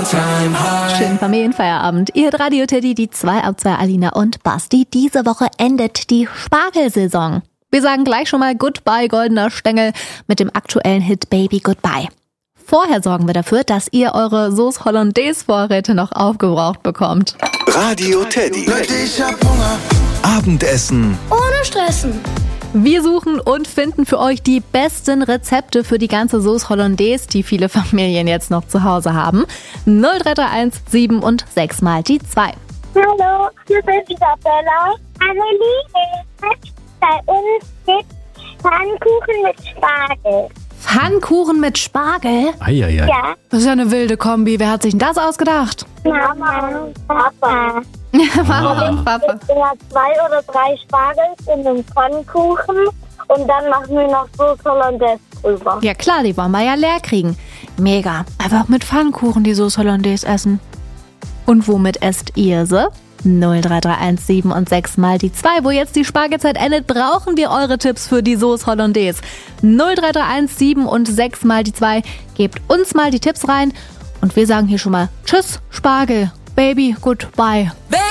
all-time high. Schönen Familienfeierabend. Ihr hört Radio Teddy, die 2 ab 2 Alina und Basti. Diese Woche endet die Spargelsaison. Wir sagen gleich schon mal Goodbye Goldener Stängel mit dem aktuellen Hit Baby Goodbye. Vorher sorgen wir dafür, dass ihr eure Sauce Hollandaise Vorräte noch aufgebraucht bekommt. Radio Teddy. Leute, ich hab Hunger. Abendessen Ohne Stressen. Wir suchen und finden für euch die besten Rezepte für die ganze Sauce Hollandaise, die viele Familien jetzt noch zu Hause haben. 0331 7 und 6 mal die 2. Hallo, hier ist Isabella. Amelie, bei uns gibt Pfannkuchen mit Spargel. Pfannkuchen mit Spargel? Eieiei. Ja, Das ist ja eine wilde Kombi. Wer hat sich denn das ausgedacht? Mama und Papa. Warum, Papa? Ja, 2 oder 3 Spargels in den Pfannkuchen und dann machen wir noch Sauce Hollandaise drüber. Ja klar, die wollen wir ja leer kriegen. Mega. Einfach mit Pfannkuchen die Sauce Hollandaise essen. Und womit esst ihr sie? 0331 7 und 6 mal die 2. Wo jetzt die Spargelzeit endet, brauchen wir eure Tipps für die Sauce Hollandaise. 0331 7 und 6 mal die 2. Gebt uns mal die Tipps rein. Und wir sagen hier schon mal Tschüss, Spargel. Baby, goodbye.